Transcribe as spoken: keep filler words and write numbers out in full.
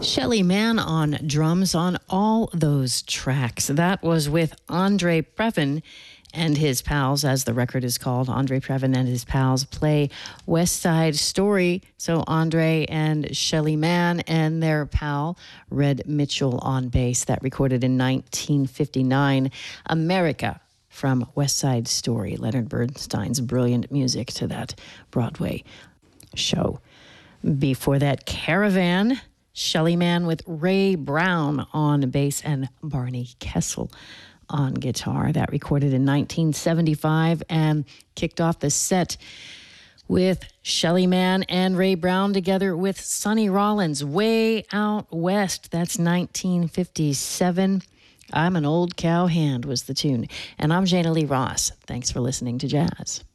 Shelly Manne on drums on all those tracks. That was with Andre Previn and his pals, as the record is called. Andre Previn and his pals play West Side Story. So Andre and Shelly Manne and their pal Red Mitchell on bass. That recorded in nineteen fifty-nine. America from West Side Story. Leonard Bernstein's brilliant music to that Broadway show. Before that, Caravan. Shelly Manne with Ray Brown on bass and Barney Kessel on guitar. That recorded in nineteen seventy-five and kicked off the set with Shelly Manne and Ray Brown together with Sonny Rollins, Way Out West. That's nineteen fifty-seven. I'm an Old Cow Hand was the tune. And I'm Jana Lee Ross. Thanks for listening to Jazz.